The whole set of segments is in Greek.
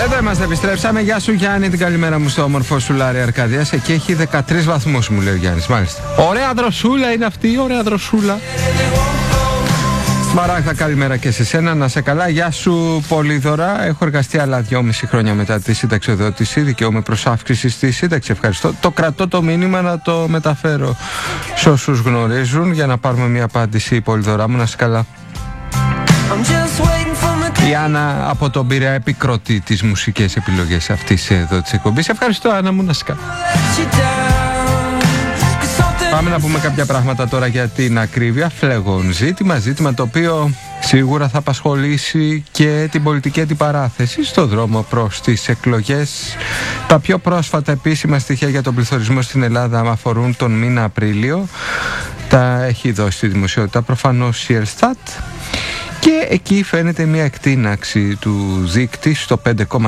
Εδώ είμαστε, επιστρέψαμε. Γεια σου Γιάννη, την καλημέρα μου στο όμορφο Σουλάρι Αρκαδίας. Εκεί έχει 13 βαθμούς, μου λέει ο Γιάννης, μάλιστα. Ωραία δροσούλα είναι αυτή, ωραία δροσούλα. Μαράγδα, καλημέρα και σε σένα, να σε καλά. Γεια σου Πολύδωρα. Έχω εργαστεί άλλα 2,5 χρόνια μετά τη συνταξιοδότηση. Δικαιούμαι προς αύξηση στη σύνταξη. Ευχαριστώ. Το κρατώ το μήνυμα να το μεταφέρω σε όσους γνωρίζουν για να πάρουμε μια απάντηση, Πολύδωρα μου, να σε καλά. Η Άννα από τον Πειραιά επικροτεί τις μουσικές επιλογές αυτής εδώ της εκπομπής. Ευχαριστώ Άννα μου, να σε καλά. Πάμε να πούμε κάποια πράγματα τώρα για την ακρίβεια. Φλεγόν ζήτημα το οποίο σίγουρα θα απασχολήσει και την πολιτική αντιπαράθεση στο δρόμο προς τις εκλογές. Τα πιο πρόσφατα επίσημα στοιχεία για τον πληθωρισμό στην Ελλάδα αφορούν τον μήνα Απρίλιο. Τα έχει δώσει στη δημοσιότητα προφανώς η Ελστάτ. Και εκεί φαίνεται μια εκτείναξη του δείκτη στο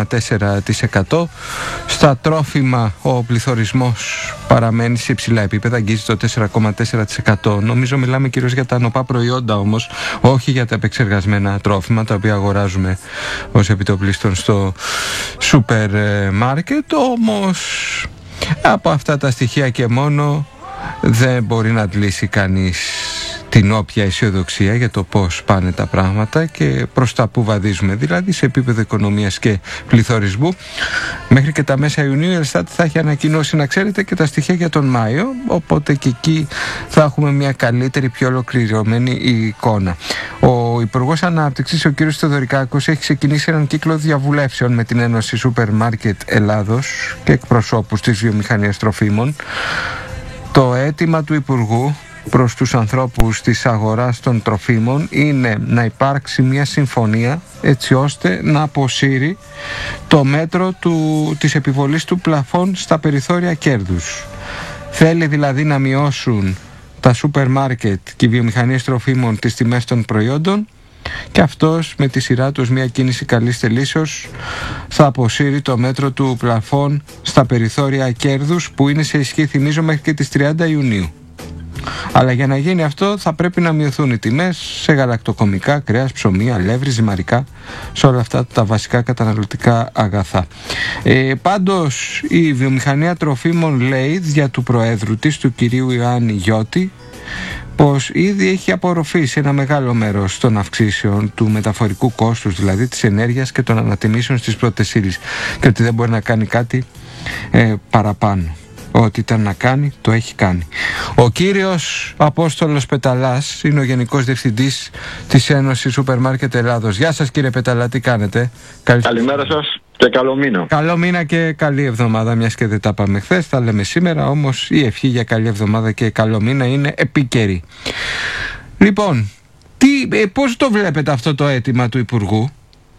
5,4%. Στα τρόφιμα ο πληθωρισμός παραμένει σε υψηλά επίπεδα, αγγίζει το 4,4%. Νομίζω μιλάμε κυρίως για τα νοπά προϊόντα όμως, όχι για τα επεξεργασμένα τρόφιμα, τα οποία αγοράζουμε ως επιτοπλίστων στο σούπερ μάρκετ. Όμως από αυτά τα στοιχεία και μόνο δεν μπορεί να αντλήσει κανείς την όποια αισιοδοξία για το πώς πάνε τα πράγματα και προς τα που βαδίζουμε, δηλαδή σε επίπεδο οικονομίας και πληθωρισμού. Μέχρι και τα μέσα Ιουνίου η Ελστάτ θα έχει ανακοινώσει, να ξέρετε, και τα στοιχεία για τον Μάιο, οπότε και εκεί θα έχουμε μια καλύτερη, πιο ολοκληρωμένη εικόνα. Ο Υπουργός Ανάπτυξης, ο κ. Θεοδωρικάκος, έχει ξεκινήσει έναν κύκλο διαβουλεύσεων με την Ένωση Σούπερ Μάρκετ Ελλάδος και εκπροσώπους της βιομηχανίας τροφίμων. Το αίτημα του Υπουργού προς τους ανθρώπους της αγοράς των τροφίμων είναι να υπάρξει μια συμφωνία έτσι ώστε να αποσύρει το μέτρο της επιβολής του πλαφών στα περιθώρια κέρδους. Θέλει δηλαδή να μειώσουν τα σούπερ μάρκετ και οι βιομηχανίες τροφίμων τις τιμές των προϊόντων και αυτός με τη σειρά τους, μια κίνηση καλής θελήσεως, θα αποσύρει το μέτρο του πλαφών στα περιθώρια κέρδους που είναι σε ισχύ, θυμίζω, μέχρι και τις 30 Ιουνίου. Αλλά για να γίνει αυτό θα πρέπει να μειωθούν οι τιμές σε γαλακτοκομικά, κρέας, ψωμί, αλεύρι, ζυμαρικά, σε όλα αυτά τα βασικά καταναλωτικά αγαθά. Πάντως η βιομηχανία τροφίμων λέει δια του Προέδρου της, του κυρίου Ιωάννη Γιώτη, πως ήδη έχει απορροφήσει ένα μεγάλο μέρος των αυξήσεων του μεταφορικού κόστους, δηλαδή της ενέργειας και των ανατιμήσεων στις πρώτες ύλες, και ότι δεν μπορεί να κάνει κάτι παραπάνω. Ό,τι ήταν να κάνει, το έχει κάνει. Ο κύριος Απόστολος Πεταλάς είναι ο Γενικός Διευθυντής της Ένωσης Σούπερ Μάρκετ Ελλάδος. Γεια σας κύριε Πεταλά, τι κάνετε? Καλημέρα σας και καλό μήνα. Καλό μήνα και καλή εβδομάδα, μιας και δεν τα πάμε χθες, τα λέμε σήμερα, όμως η ευχή για καλή εβδομάδα και καλό μήνα είναι επίκαιρη. Λοιπόν, πώς το βλέπετε αυτό το αίτημα του Υπουργού?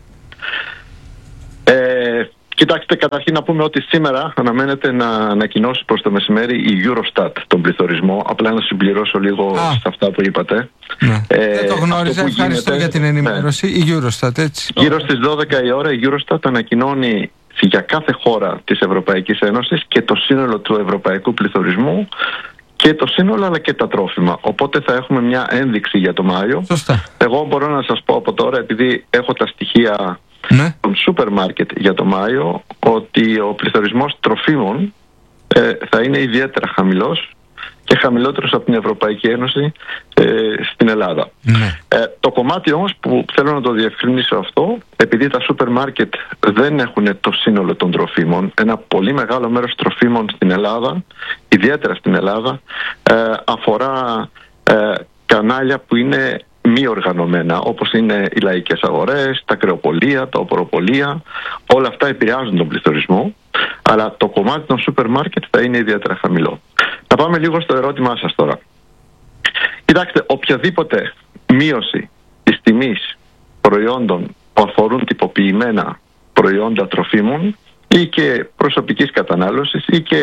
Κοιτάξτε, καταρχήν να πούμε ότι σήμερα αναμένεται να ανακοινώσει προς το μεσημέρι η Eurostat τον πληθωρισμό. Απλά να συμπληρώσω λίγο σε αυτά που είπατε. Ναι. Δεν το γνώριζα, ευχαριστώ για την ενημέρωση. Ναι. Η Eurostat, έτσι. Γύρω στις 12 η ώρα η Eurostat ανακοινώνει για κάθε χώρα της Ευρωπαϊκής Ένωσης και το σύνολο του ευρωπαϊκού πληθωρισμού και το σύνολο αλλά και τα τρόφιμα. Οπότε θα έχουμε μια ένδειξη για το Μάιο. Σωστά. Εγώ μπορώ να σας πω από τώρα, επειδή έχω τα στοιχεία των σούπερ μάρκετ για το Μάιο, ότι ο πληθωρισμός τροφίμων θα είναι ιδιαίτερα χαμηλός και χαμηλότερος από την Ευρωπαϊκή Ένωση στην Ελλάδα. Το κομμάτι όμως που θέλω να το διευκρινίσω αυτό, επειδή τα σούπερ μάρκετ δεν έχουν το σύνολο των τροφίμων, ένα πολύ μεγάλο μέρος τροφίμων στην Ελλάδα, ιδιαίτερα στην Ελλάδα, αφορά κανάλια που είναι μη οργανωμένα, όπως είναι οι λαϊκές αγορές, τα κρεοπολία, τα οποροπολία. Όλα αυτά επηρεάζουν τον πληθωρισμό, αλλά το κομμάτι των σούπερ μάρκετ θα είναι ιδιαίτερα χαμηλό. Να πάμε λίγο στο ερώτημά σας τώρα. Κοιτάξτε, οποιαδήποτε μείωση της τιμής προϊόντων που αφορούν τυποποιημένα προϊόντα τροφίμων ή και προσωπικής κατανάλωσης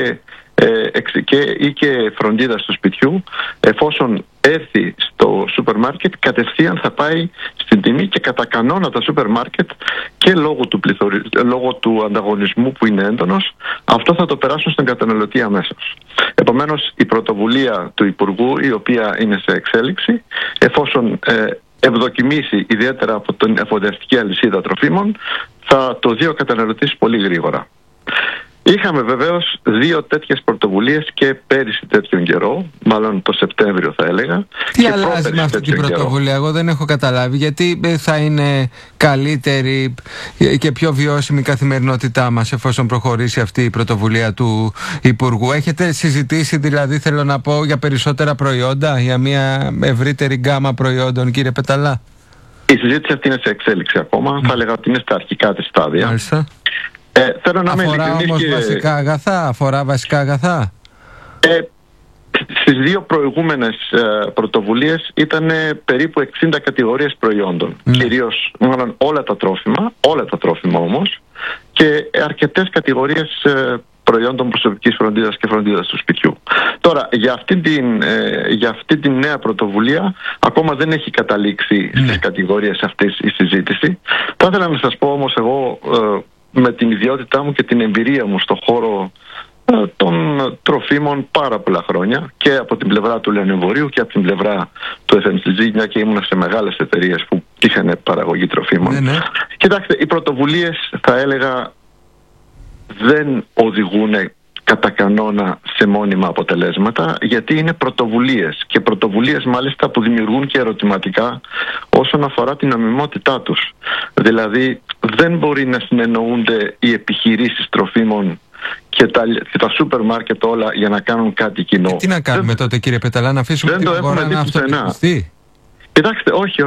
ή και φροντίδα του σπιτιού, εφόσον έρθει στο σούπερ μάρκετ, κατευθείαν θα πάει στην τιμή και κατά κανόνα τα σούπερ μάρκετ και λόγω του ανταγωνισμού που είναι έντονος, αυτό θα το περάσουν στον καταναλωτή αμέσως. Επομένως, η πρωτοβουλία του Υπουργού, η οποία είναι σε εξέλιξη, εφόσον ευδοκιμήσει ιδιαίτερα από την εφοδιαστική αλυσίδα τροφίμων, θα το δει ο καταναλωτής πολύ γρήγορα. Είχαμε βεβαίως 2 τέτοιες πρωτοβουλίες και πέρυσι τέτοιον καιρό, μάλλον το Σεπτέμβριο θα έλεγα. Τι και αλλάζει με αυτή την πρωτοβουλία, εγώ δεν έχω καταλάβει, γιατί θα είναι καλύτερη και πιο βιώσιμη η καθημερινότητά μας εφόσον προχωρήσει αυτή η πρωτοβουλία του Υπουργού? Έχετε συζητήσει δηλαδή, θέλω να πω, για περισσότερα προϊόντα, για μια ευρύτερη γκάμα προϊόντων, κύριε Πεταλά? Η συζήτηση αυτή είναι σε εξέλιξη ακόμα, θα έλεγα ότι είναι στα αρχικά της στάδια. Μάλιστα. Θέλω να αφορά όμως και βασικά αγαθά, αφορά βασικά αγαθά. Στις 2 προηγούμενες πρωτοβουλίες ήταν περίπου 60 κατηγορίες προϊόντων. Κυρίως μάλλον όλα τα τρόφιμα όμως, και αρκετές κατηγορίες προϊόντων προσωπικής φροντίδας και φροντίδας του σπιτιού. Τώρα, για αυτή την νέα πρωτοβουλία ακόμα δεν έχει καταλήξει στις κατηγορίες αυτής η συζήτηση. Θα ήθελα να σας πω όμως εγώ, με την ιδιότητά μου και την εμπειρία μου στον χώρο των τροφίμων πάρα πολλά χρόνια, και από την πλευρά του λιανεμπορίου και από την πλευρά του FMCG, μια και ήμουν σε μεγάλες εταιρείες που είχαν παραγωγή τροφίμων. Ναι. Κοιτάξτε, οι πρωτοβουλίες, θα έλεγα, δεν οδηγούν κατά κανόνα σε μόνιμα αποτελέσματα, γιατί είναι πρωτοβουλίες, και πρωτοβουλίες μάλιστα που δημιουργούν και ερωτηματικά όσον αφορά την νομιμότητά τους. Δηλαδή δεν μπορεί να συνεννοούνται οι επιχειρήσεις τροφίμων και τα σούπερ μάρκετ όλα για να κάνουν κάτι κοινό. Τι να κάνουμε τότε, κύριε Πεταλά, να αφήσουμε την αγορά να αυτοεπιστεί? Κοιτάξτε, όχι.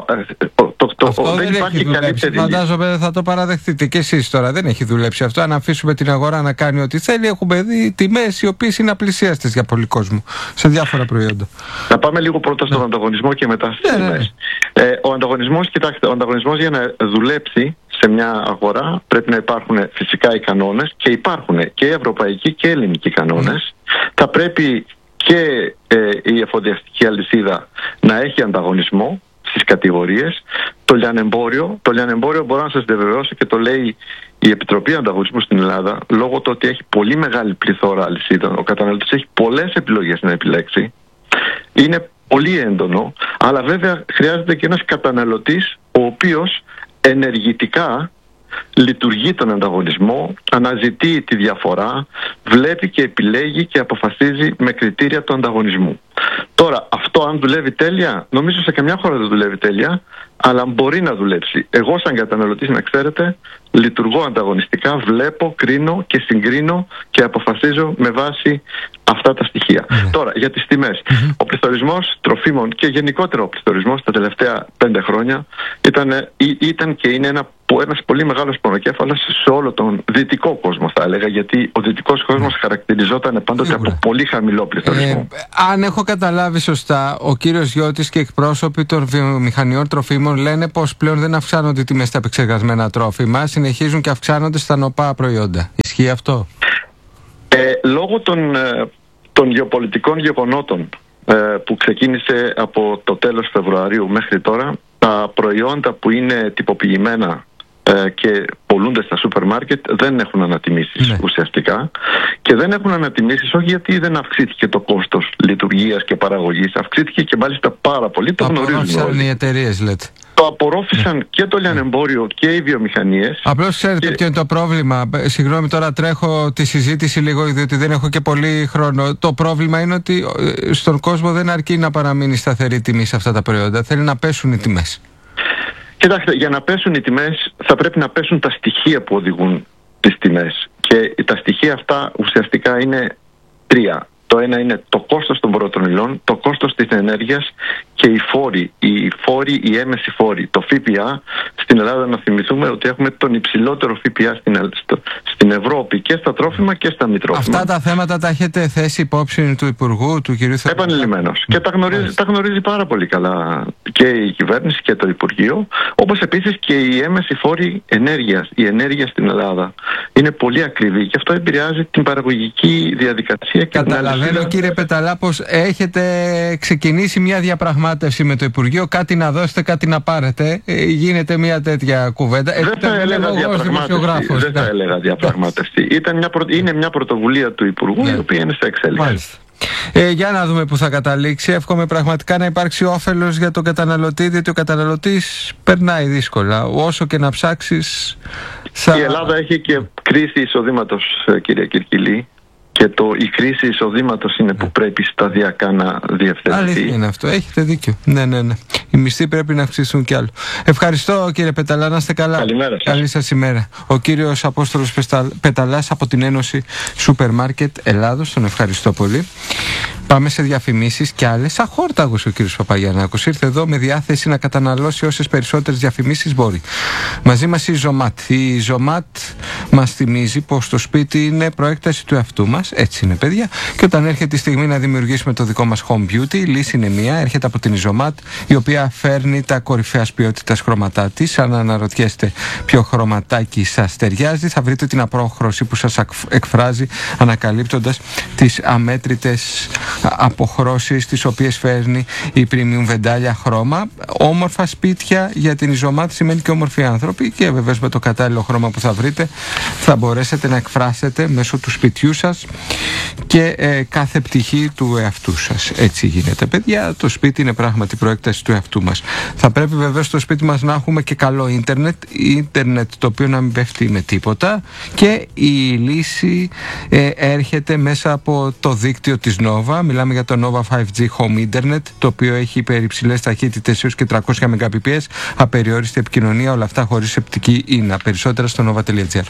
Αυτό δεν υπάρχει δουλέψει. Φαντάζομαι θα το παραδεχτείτε και εσείς τώρα. Δεν έχει δουλέψει αυτό. Αν αφήσουμε την αγορά να κάνει ό,τι θέλει, έχουμε δει τιμές οι οποίες είναι απλησίαστες για πολύ κόσμο σε διάφορα προϊόντα. Να πάμε λίγο πρώτα στον ανταγωνισμό και μετά στις τιμές. Ο ανταγωνισμός, κοιτάξτε, ο ανταγωνισμός για να δουλέψει σε μια αγορά πρέπει να υπάρχουν φυσικά οι κανόνες, και υπάρχουν και ευρωπαϊκοί και ελληνικοί κανόνες. Θα πρέπει και η εφοδιαστική αλυσίδα να έχει ανταγωνισμό στις κατηγορίες. Το λιανεμπόριο μπορώ να σας διαβεβαιώσω, και το λέει η Επιτροπή Ανταγωνισμού στην Ελλάδα, λόγω του ότι έχει πολύ μεγάλη πληθώρα αλυσίδων, ο καταναλωτής έχει πολλές επιλογές να επιλέξει, είναι πολύ έντονο, αλλά βέβαια χρειάζεται και ένας καταναλωτής ο οποίος ενεργητικά λειτουργεί τον ανταγωνισμό, αναζητεί τη διαφορά, βλέπει και επιλέγει και αποφασίζει με κριτήρια του ανταγωνισμού. Τώρα, αυτό αν δουλεύει τέλεια, νομίζω σε καμιά χώρα δεν δουλεύει τέλεια, αλλά μπορεί να δουλέψει. Εγώ σαν καταναλωτής, να ξέρετε, λειτουργώ ανταγωνιστικά, βλέπω, κρίνω και συγκρίνω και αποφασίζω με βάση αυτά τα στοιχεία. Τώρα, για τις τιμές. Ο πληθωρισμός τροφίμων και γενικότερα ο πληθωρισμός τα τελευταία 5 χρόνια ήταν και είναι ένας πολύ μεγάλος πονοκέφαλος σε όλο τον δυτικό κόσμο, θα έλεγα, γιατί ο δυτικός κόσμος χαρακτηριζόταν πάντοτε από πολύ χαμηλό πληθωρισμό. Αν έχω καταλάβει σωστά, ο κύριος Γιώτης και εκπρόσωποι των βιομηχανιών τροφίμων λένε πως πλέον δεν αυξάνονται οι τιμές στα επεξεργασμένα τρόφιμα, συνεχίζουν και αυξάνονται στα νοπά προϊόντα. Ισχύει αυτό? Λόγω των γεωπολιτικών γεγονότων που ξεκίνησε από το τέλος Φεβρουαρίου μέχρι τώρα, τα προϊόντα που είναι τυποποιημένα και πολλούνται στα σούπερ μάρκετ δεν έχουν ανατιμήσεις ουσιαστικά, και δεν έχουν ανατιμήσεις όχι γιατί δεν αυξήθηκε το κόστος λειτουργίας και παραγωγής, αυξήθηκε και μάλιστα πάρα πολύ. Το γνωρίζουμε όλοι. Οι εταιρείες, λέτε. Το απορρόφησαν και το λιανεμπόριο και οι βιομηχανίες. Απλώς ξέρετε ποιο είναι το πρόβλημα? Συγγνώμη, τώρα τρέχω τη συζήτηση λίγο, διότι δεν έχω και πολύ χρόνο. Το πρόβλημα είναι ότι στον κόσμο δεν αρκεί να παραμείνει σταθερή τιμή σε αυτά τα προϊόντα. Θέλει να πέσουν οι τιμές. Κοιτάξτε, για να πέσουν οι τιμές θα πρέπει να πέσουν τα στοιχεία που οδηγούν τις τιμές. Και τα στοιχεία αυτά ουσιαστικά είναι 3. Το ένα είναι το κόστος των πρώτων υλών, το κόστος της ενέργειας και οι φόροι, οι έμεση φόροι. Το ΦΠΑ στην Ελλάδα, να θυμηθούμε ότι έχουμε τον υψηλότερο ΦΠΑ στην Ευρώπη και στα τρόφιμα και στα μη τρόφιμα. Αυτά τα θέματα τα έχετε θέσει υπόψη του Υπουργού, του κ. Θεοδωράκη? Επανειλημμένως. Και τα γνωρίζει πάρα πολύ καλά και η κυβέρνηση και το Υπουργείο, όπως επίσης και οι έμεση φόροι ενέργειας. Η ενέργεια στην Ελλάδα είναι πολύ ακριβή και αυτό επηρεάζει την παραγωγική διαδικασία. Καταλαβαίνω, κύριε Πεταλά, πως έχετε ξεκινήσει μια διαπραγμάτευση με το Υπουργείο, κάτι να δώσετε, κάτι να πάρετε. Γίνεται μια τέτοια κουβέντα. Δεν θα έλεγα διαπραγμάτευση. Είναι μια πρωτοβουλία του Υπουργού, η οποία είναι σε εξέλιξη. Μάλιστα. Για να δούμε που θα καταλήξει. Εύχομαι πραγματικά να υπάρξει όφελος για τον καταναλωτή, διότι ο καταναλωτής περνάει δύσκολα. Όσο και να ψάξεις. Η Ελλάδα έχει και κρίση εισοδήματος, κύριε Κυρκυλή. Και η κρίση εισοδήματος είναι που πρέπει σταδιακά να διευθετηθεί. Αλήθεια είναι αυτό. Έχετε δίκιο. Ναι. Οι μισθοί πρέπει να αυξηθούν κι άλλο. Ευχαριστώ, κύριε Πεταλά. Να είστε καλά. Καλημέρα σας. Καλή σας ημέρα. Ο κύριος Απόστολος Πεταλάς από την Ένωση Σούπερ Μάρκετ Ελλάδος. Τον ευχαριστώ πολύ. Πάμε σε διαφημίσεις και άλλες. Αχόρταγος ο κύριος Παπαγιαννάκος. Ήρθε εδώ με διάθεση να καταναλώσει όσες περισσότερες διαφημίσεις μπορεί. Μαζί μας η Ζωμάτ. Η Ζωμάτ μας θυμίζει πως το σπίτι είναι προέκταση του εαυτού μας. Έτσι είναι, παιδιά. Και όταν έρχεται η στιγμή να δημιουργήσουμε το δικό μας home beauty, η λύση είναι μία. Έρχεται από την Ζωμάτ, η οποία φέρνει τα κορυφαίας ποιότητας χρώματά της. Αν αναρωτιέστε ποιο χρωματάκι σας ταιριάζει, θα βρείτε την απόχρωση που σας εκφράζει, ανακαλύπτοντας τις αμέτρητες αποχρώσεις τις οποίες φέρνει η premium βεντάλια χρώμα. Όμορφα σπίτια για την Ζωμάτ σημαίνει και όμορφοι άνθρωποι, και βεβαίως με το κατάλληλο χρώμα που θα βρείτε θα μπορέσετε να εκφράσετε μέσω του σπιτιού σας και κάθε πτυχή του εαυτού σας. Έτσι γίνεται, παιδιά. Το σπίτι είναι πράγματι προέκταση του εαυτού μας. Θα πρέπει βεβαίως στο σπίτι μας να έχουμε και καλό ίντερνετ το οποίο να μην πέφτει με τίποτα, και η λύση έρχεται μέσα από το δίκτυο της Nova. Μιλάμε για το Nova 5G Home Internet, το οποίο έχει υπερυψηλές ταχύτητες έως και 300 Mbps, απεριόριστη επικοινωνία, όλα αυτά χωρίς σεπτική ίνα. Περισσότερα στο nova.gr.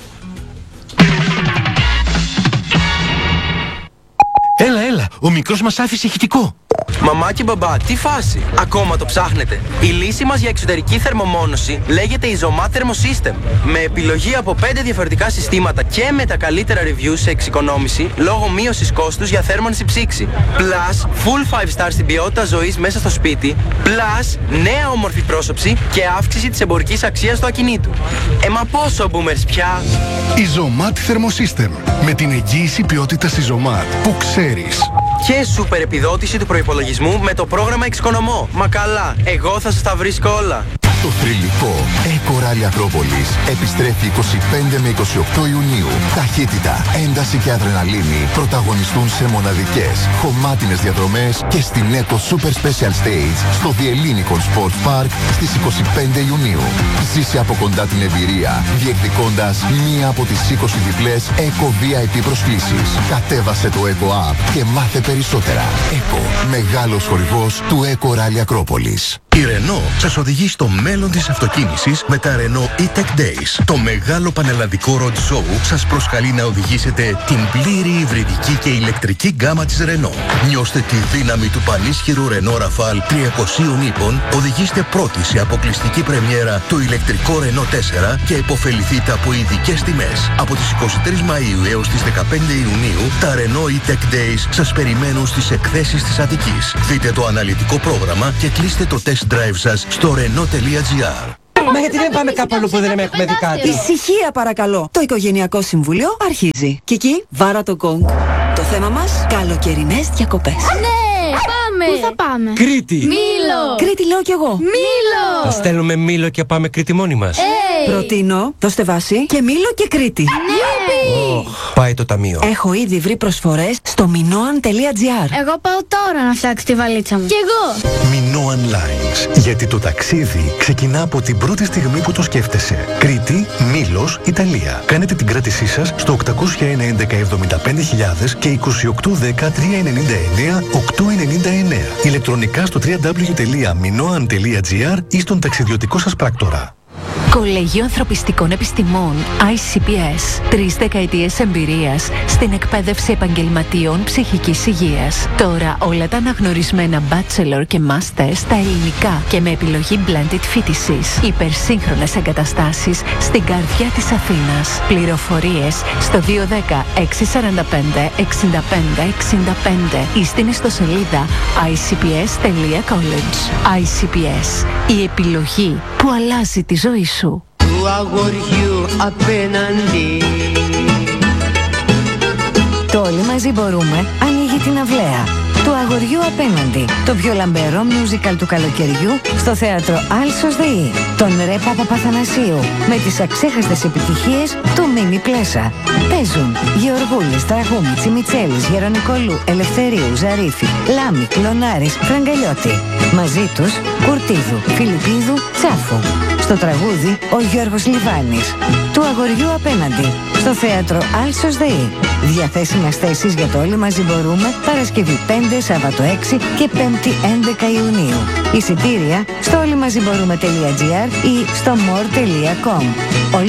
Έλα, ο μικρός μας άφησε ηχητικό. Μαμά και μπαμπά, τι φάση? Ακόμα το ψάχνετε? Η λύση μας για εξωτερική θερμομόνωση λέγεται Isomat Thermosystem. Με επιλογή από 5 διαφορετικά συστήματα και με τα καλύτερα reviews σε εξοικονόμηση λόγω μείωσης κόστους για θέρμανση ψήξη. Plus, full 5 star στην ποιότητα ζωής μέσα στο σπίτι. Plus, νέα όμορφη πρόσωψη και αύξηση της εμπορικής αξίας του ακινήτου. Μα πόσο boomers πια? Isomat Thermosystem. Με την εγγύηση ποιότητας Isomat που ξέρεις. Και σούπερ επιδότηση του προϋπολογισμού με το πρόγραμμα Εξοικονομώ. Μα καλά, εγώ θα σας τα βρίσκω όλα. Το θρυλικό Eco Rally Ακρόπολης επιστρέφει 25 με 28 Ιουνίου. Ταχύτητα, ένταση και αδρεναλίνη πρωταγωνιστούν σε μοναδικές, χωμάτινες διαδρομές και στην Eco Super Special Stage στο The Ellinikon Sports Park στις 25 Ιουνίου. Ζήσε από κοντά την εμπειρία, διεκδικώντας μία από τις 20 διπλές Eco VIP προσκλήσεις. Κατέβασε το Eco App και μάθε περισσότερα. Eco, μεγάλος χορηγός του Eco Rally Ακρόπολης. Η Renault σας οδηγεί στο μέλλον της αυτοκίνησης με τα Renault E-Tech Days. Το μεγάλο πανελλαδικό road show σας προσκαλεί να οδηγήσετε την πλήρη υβριδική και ηλεκτρική γκάμα της Renault. Νιώστε τη δύναμη του πανίσχυρου Renault Rafale 300 ύπων, οδηγήστε πρώτοι σε αποκλειστική πρεμιέρα το ηλεκτρικό Renault 4 και υποφεληθείτε από ειδικές τιμές. Από τις 23 Μαΐου έως τις 15 Ιουνίου, τα Renault E-Tech Days σας περιμένουν στις εκθέσεις της Αττικής. Δείτε το αναλυτικό πρόγραμμα και κλείστε το test drive σας στο renault.gr. Μα γιατί δεν πάμε κάπου αλλού που δεν έχουμε δει κάτι? Ησυχία παρακαλώ. Το Οικογενειακό Συμβούλιο αρχίζει. Κική, βάρα το γκονγκ. Το θέμα μας, καλοκαιρινές διακοπές. Ναι, πάμε. Πού θα πάμε? Κρήτη. Μήλο. Κρήτη λέω κι εγώ. Μήλο. Θα στέλνουμε Μήλο και πάμε Κρήτη μόνοι μας. Προτείνω, δώστε βάση και Μήλο και Κρήτη. Ναι. Πάει το ταμείο. Έχω ήδη βρει προσφορές στο minoan.gr. Εγώ πάω τώρα να φτιάξω τη βαλίτσα μου. Κι εγώ. Minoan Lines. Γιατί το ταξίδι ξεκινά από την πρώτη στιγμή που το σκέφτεσαι. Κρήτη, Μήλος, Ιταλία. Κάνετε την κράτησή σας στο 801-1175.000 και 2810-399-899. Ηλεκτρονικά στο www.minoan.gr ή στον ταξιδιωτικό σας πράκτορα. Κολέγιο Ανθρωπιστικών Επιστημών ICPS. 3 δεκαετίες εμπειρίας στην εκπαίδευση επαγγελματίων ψυχικής υγείας. Τώρα όλα τα αναγνωρισμένα bachelor και master στα ελληνικά και με επιλογή blended φοιτησης. Υπερσύγχρονες εγκαταστάσεις στην καρδιά της Αθήνας. Πληροφορίες στο 210-645-65-65 ή στην ιστοσελίδα icps.college. ICPS. Η επιλογή που αλλάζει τη ζωή σου. Του αγοριού απέναντι. Το Όλοι μαζί μπορούμε ανοίγει την αυλαία. Του αγοριού απέναντι. Το πιο λαμπερό musical του καλοκαιριού στο θέατρο Άλσος ΔΕΗ. Τον Ρε Παπαθανασίου με τις αξέχαστες επιτυχίες του Μίνι Πλέσα. Παίζουν Γεωργούλης, Τραγούμη, Τσιμιτσέλης, Γερονικολού, Ελευθερίου, Ζαρίφη, Λάμη, Κλωνάρης, Φραγκαλιώτη. Μαζί τους Κουρτίδου, Φιλιππίδου, Τσάφου. Στο τραγούδι ο Γιώργος Λιβάνης. Του αγοριού απέναντι. Στο θέατρο Άλσος ΔΕΗ. Διαθέσιμες θέσεις για το Όλοι Μαζί Μπορούμε Παρασκευή 5, Σάββατο 6 και 5η 11 Ιουνίου. Εισιτήρια στο όλοιμαζιμπορούμε.gr ή στο more.com.